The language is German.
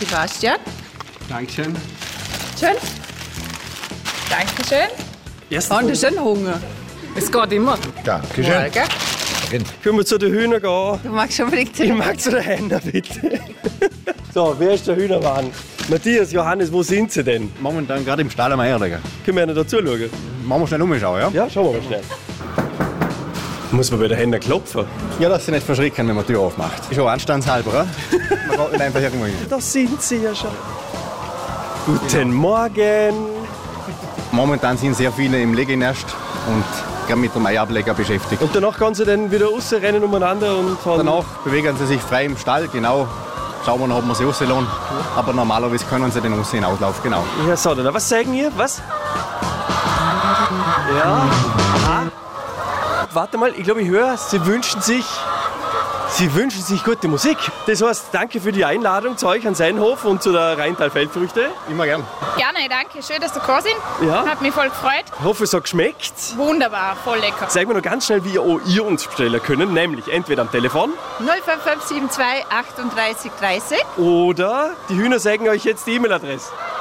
Sebastian. Dankeschön. Schön. Dankeschön. Haben die schon Hunger? Es geht immer. Dankeschön. Morgen. Können wir zu den Hühnern gehen? Du magst unbedingt Ich mag zu den Händen, bitte. So, wer ist der Hühnermann? Matthias, Johannes, wo sind sie denn? Momentan gerade im Stall am Eierleger. Können wir ja dazu schauen? Machen wir schnell umschauen, ja? Ja, schauen wir mal schnell. Muss man bei den Händen klopfen? Ja, lass dich nicht verschrecken, wenn man die Tür aufmacht. Ist auch anstandshalber, ja? Man geht nicht einfach irgendwo hin. Da sind sie ja schon. Guten Morgen. Momentan sind sehr viele im Legenest und gerade mit dem Eierableger beschäftigt. Und danach kann sie dann wieder rausrennen umeinander und fahren. Danach bewegen sie sich frei im Stall, genau. Schauen wir noch, ob wir sie rauslassen. Aber normalerweise können sie den raus in Auslauf, genau. Ja, so, dann. Was sagen ihr? Was? Ja. Aha. Warte mal, ich glaube, ich höre, Sie wünschen sich gute Musik. Das heißt, danke für die Einladung zu euch an Seinhof und zu der Rheintal Feldfrüchte. Immer gern. Gerne, danke. Schön, dass du gekommen sind. Ja. Hat mich voll gefreut. Ich hoffe, es hat geschmeckt. Wunderbar, voll lecker. Sagen wir noch ganz schnell, wie ihr uns bestellen könnt, nämlich entweder am Telefon 05572 38 30. oder die Hühner sagen euch jetzt die E-Mail-Adresse.